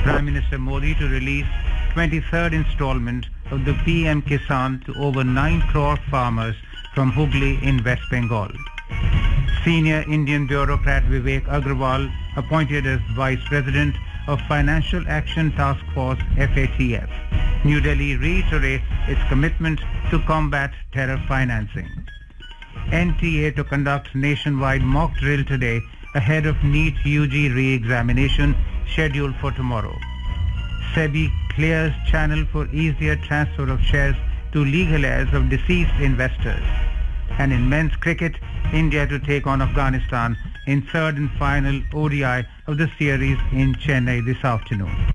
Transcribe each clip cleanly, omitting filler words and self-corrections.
Prime Minister Modi to release 23rd installment of the PM Kisan to over 9 crore farmers from Hooghly in West Bengal. Senior Indian bureaucrat Vivek Agrawal appointed as Vice President of Financial Action Task Force FATF. New Delhi reiterates its commitment to combat terror financing. NTA to conduct nationwide mock drill today ahead of NEET UG re-examination scheduled for tomorrow. SEBI clears channel for easier transfer of shares to legal heirs of deceased investors. And in men's cricket, India to take on Afghanistan in third and final ODI of the series in Chennai this afternoon.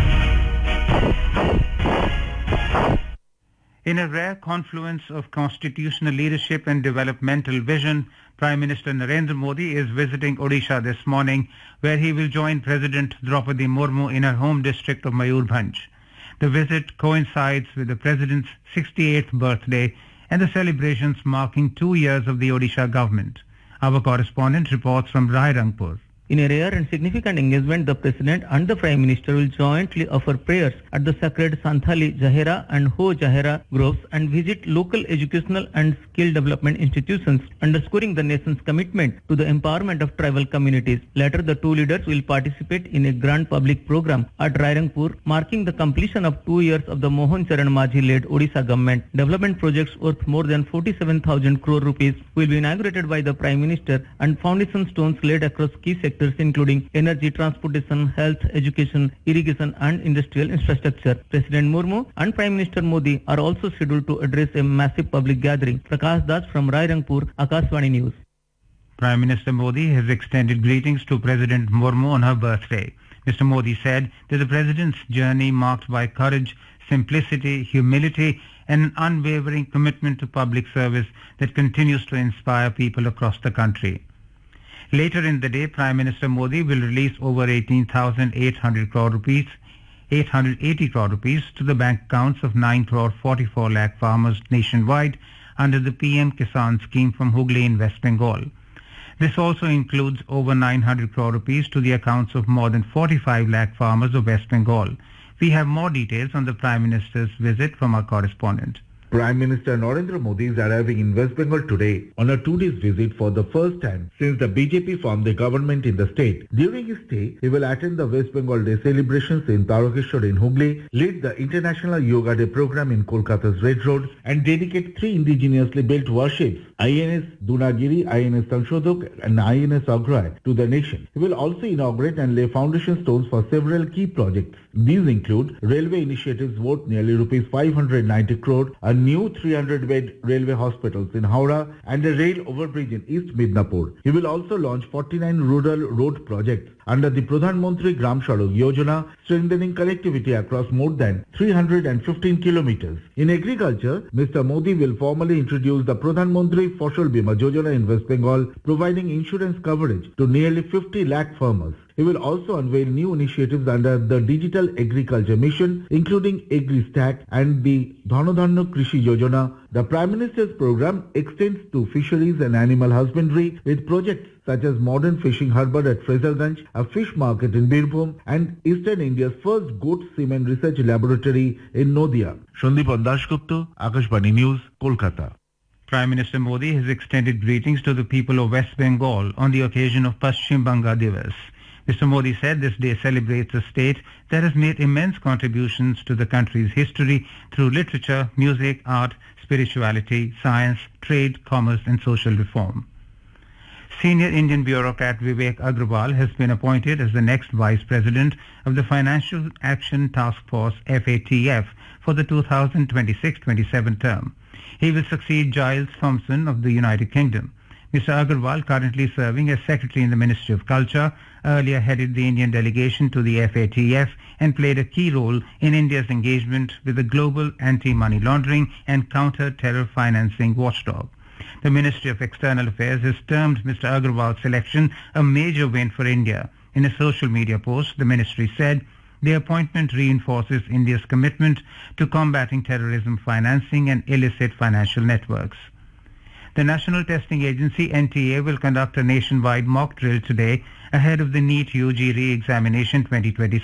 In a rare confluence of constitutional leadership and developmental vision, Prime Minister Narendra Modi is visiting Odisha this morning, where he will join President Draupadi Murmu in her home district of Mayurbhanj. The visit coincides with the President's 68th birthday and the celebrations marking 2 years of the Odisha government. Our correspondent reports from Rairangpur. In a rare and significant engagement, the President and the Prime Minister will jointly offer prayers at the sacred Santhali Jahera and Ho Jahera groves and visit local educational and skill development institutions, underscoring the nation's commitment to the empowerment of tribal communities. Later, the two leaders will participate in a grand public program at Rairangpur, marking the completion of 2 years of the Mohan Charan Majhi-led Odisha government. Development projects worth more than 47,000 crore rupees will be inaugurated by the Prime Minister, and foundation stones laid across key sectors including energy, transportation, health, education, irrigation and industrial infrastructure. President Murmu and Prime Minister Modi are also scheduled to address a massive public gathering. Prakash Das from Rairangpur, Akashvani News. Prime Minister Modi has extended greetings to President Murmu on her birthday. Mr. Modi said that the President's journey marked by courage, simplicity, humility and an unwavering commitment to public service that continues to inspire people across the country. Later in the day, Prime Minister Modi will release over 18,800 crore rupees, 880 crore rupees to the bank accounts of 9 crore 44 lakh farmers nationwide under the PM Kisan scheme from Hooghly in West Bengal. This also includes over 900 crore rupees to the accounts of more than 45 lakh farmers of West Bengal. We have more details on the Prime Minister's visit from our correspondent. Prime Minister Narendra Modi is arriving in West Bengal today on a 2 days visit for the first time since the BJP formed the government in the state. During his stay, he will attend the West Bengal Day celebrations in Tarakeshwar in Hooghly, lead the International Yoga Day program in Kolkata's Red Road, and dedicate 3 indigenously built warships, INS Dunagiri, INS Sanshodhak and INS Agrai, to the nation. He will also inaugurate and lay foundation stones for several key projects. These include railway initiatives worth nearly rupees 590 crore, a new 300-bed railway hospitals in Howrah and a rail overbridge in East Midnapur. He will also launch 49 rural road projects under the Pradhan Mantri Gram Sadak Yojana, strengthening connectivity across more than 315 kilometers. In agriculture, Mr. Modi will formally introduce the Pradhan Mantri Fasal Bima Yojana in West Bengal, providing insurance coverage to nearly 50 lakh farmers. He will also unveil new initiatives under the Digital Agriculture Mission, including AgriStack and the Dhanodhanyo Krishi Yojana. The Prime Minister's program extends to fisheries and animal husbandry with projects such as modern fishing harbour at Fraserganj, a fish market in Birbhum, and Eastern India's first goat semen research laboratory in Noida. Sandeepan Dasgupta, Akashvani News, Kolkata. Prime Minister Modi has extended greetings to the people of West Bengal on the occasion of Paschim Banga Divas. Mr. Modi said this day celebrates a state that has made immense contributions to the country's history through literature, music, art, spirituality, science, trade, commerce and social reform. Senior Indian bureaucrat Vivek Agrawal has been appointed as the next Vice President of the Financial Action Task Force FATF for the 2026-27 term. He will succeed Giles Thompson of the United Kingdom. Mr. Agrawal, currently serving as Secretary in the Ministry of Culture, earlier headed the Indian delegation to the FATF and played a key role in India's engagement with the global anti-money laundering and counter-terror financing watchdog. The Ministry of External Affairs has termed Mr. Agrawal's selection a major win for India. In a social media post, the ministry said the appointment reinforces India's commitment to combating terrorism financing and illicit financial networks. The National Testing Agency NTA will conduct a nationwide mock drill today ahead of the NEET UG re-examination 2026.